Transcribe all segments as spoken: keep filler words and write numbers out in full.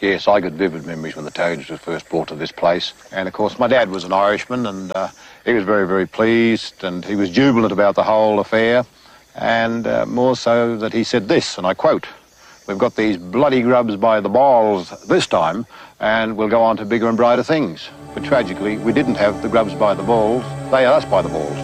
Yes, I got vivid memories when the toads were first brought to this place. And, of course, my dad was an Irishman, and uh, he was very, very pleased, and he was jubilant about the whole affair, and uh, more so that he said this, and I quote, "We've got these bloody grubs by the balls this time, and we'll go on to bigger and brighter things." But tragically, we didn't have the grubs by the balls, they had us by the balls.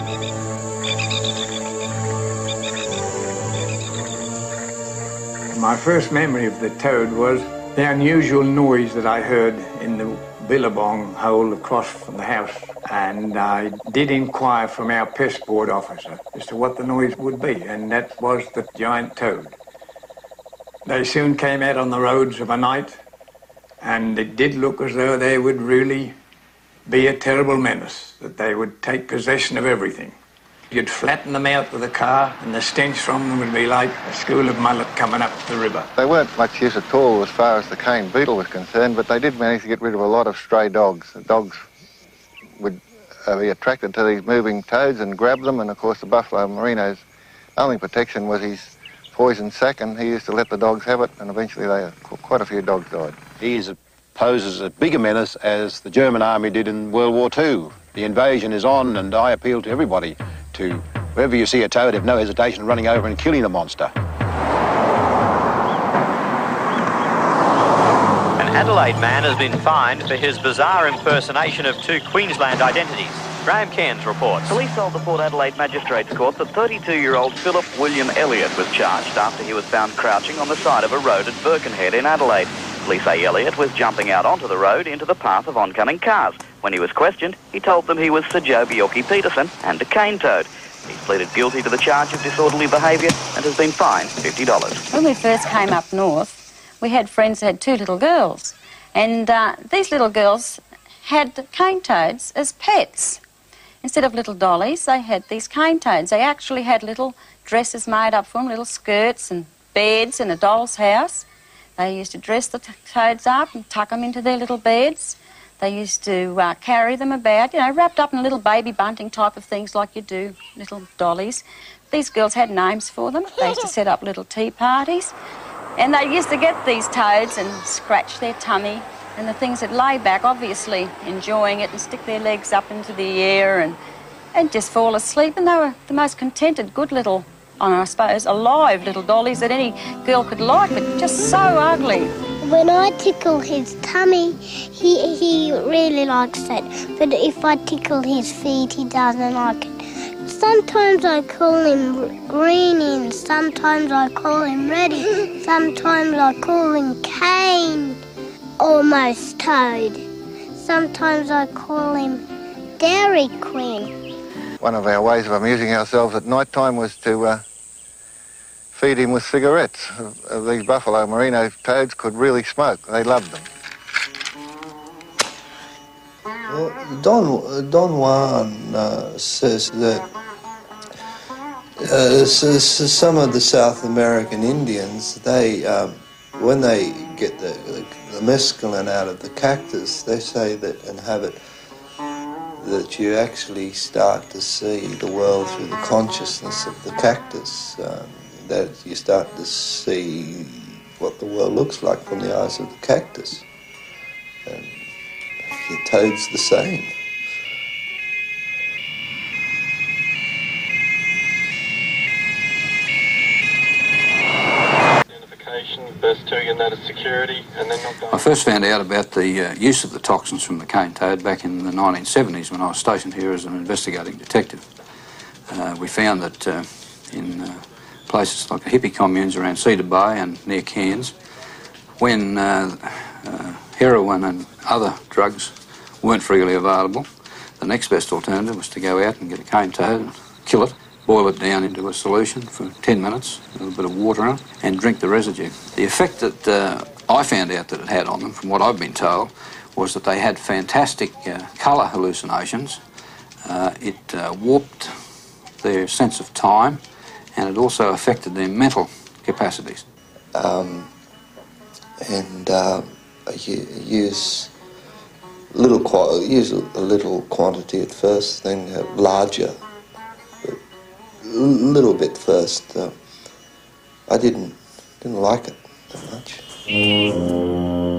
My first memory of the toad was the unusual noise that I heard in the billabong hole across from the house, and I did inquire from our pest board officer as to what the noise would be, and that was the giant toad. They soon came out on the roads of a night, and it did look as though they would really be a terrible menace, that they would take possession of everything. You'd flatten them out with a car, and the stench from them would be like a school of mullet coming up the river. They weren't much use at all as far as the cane beetle was concerned, but they did manage to get rid of a lot of stray dogs. The dogs would uh, be attracted to these moving toads and grab them, and of course the buffalo merino's only protection was his poison sac, and he used to let the dogs have it, and eventually they, quite a few dogs died. He is, poses a bigger menace as the German army did in World War Two. The invasion is on, and I appeal to everybody to, wherever you see a toad, have no hesitation running over and killing the monster. An Adelaide man has been fined for his bizarre impersonation of two Queensland identities. Graham Cairns reports. Police told the Port Adelaide Magistrates Court that thirty-two-year-old Philip William Elliott was charged after he was found crouching on the side of a road at Birkenhead in Adelaide. Police say Elliott was jumping out onto the road into the path of oncoming cars. When he was questioned, he told them he was Sir Joe Bjorky-Peterson and a cane toad. He's pleaded guilty to the charge of disorderly behaviour and has been fined fifty dollars. When we first came up north, we had friends that had two little girls, and uh, these little girls had cane toads as pets. Instead of little dollies, they had these cane toads. They actually had little dresses made up for them, little skirts and beds in a doll's house. They used to dress the toads up and tuck them into their little beds. They used to uh, carry them about, you know, wrapped up in little baby bunting type of things like you do, little dollies. These girls had names for them. They used to set up little tea parties. And they used to get these toads and scratch their tummy and the things that lay back, obviously enjoying it, and stick their legs up into the air and, and just fall asleep. And they were the most contented, good little, I suppose, alive little dollies that any girl could like, but just so ugly. When I tickle his tummy, he, he really likes it. But if I tickle his feet, he doesn't like it. Sometimes I call him Greenie, and sometimes I call him Reddy. Sometimes I call him Cane, almost Toad. Sometimes I call him Dairy Queen. One of our ways of amusing ourselves at night time was to uh, feed him with cigarettes. Uh, these buffalo merino toads could really smoke. They loved them. Well, Don, Don Juan uh, says that uh, so, so some of the South American Indians, they, um, when they get the, the, the mescaline out of the cactus, they say that, and have it, that you actually start to see the world through the consciousness of the cactus. Um, that you start to see what the world looks like from the eyes of the cactus. And the toad's the same. Identification, first two you notice security, and then not going. I first found out about the uh, use of the toxins from the cane toad back in the nineteen seventies when I was stationed here as an investigating detective. Uh, we found that uh, in uh, places like the hippie communes around Cedar Bay and near Cairns, when uh, uh, heroin and other drugs weren't freely available, the next best alternative was to go out and get a cane toad, kill it, boil it down into a solution for ten minutes, a little bit of water in it, and drink the residue. The effect that uh, I found out that it had on them, from what I've been told, was that they had fantastic uh, colour hallucinations. Uh, it uh, warped their sense of time, and it also affected their mental capacities. Um, and uh, you use little qu use a little quantity at first, then uh, larger, a little bit first. Uh, I didn't didn't like it that much.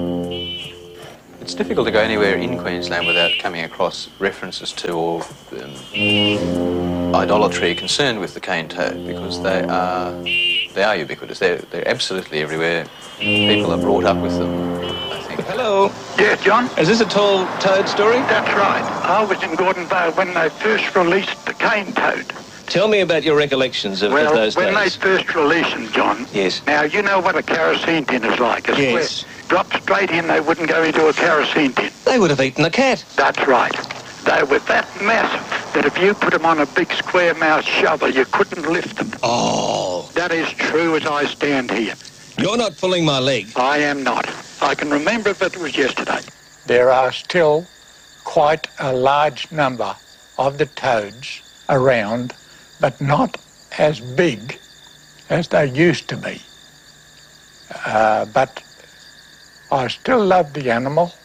difficult to go anywhere in Queensland without coming across references to or um, idolatry concerned with the cane toad, because they are they are ubiquitous. They're they're absolutely everywhere. People are brought up with them, I think. Hello. Yes, John? Is this a tall toad story? That's right. I was in Gordon Vale when they first released the cane toad. Tell me about your recollections of, well, of those when days. they first released them, John. Yes. Now, you know what a kerosene tin is like. A Yes. square. Drop straight in, they wouldn't go into a kerosene tin. They would have eaten a cat. That's right. They were that massive that if you put them on a big square mouth shovel, you couldn't lift them. Oh. That is true as I stand here. You're not pulling my leg. I am not. I can remember if it was yesterday. There are still quite a large number of the toads around, but not as big as they used to be. Uh, but I still love the animal,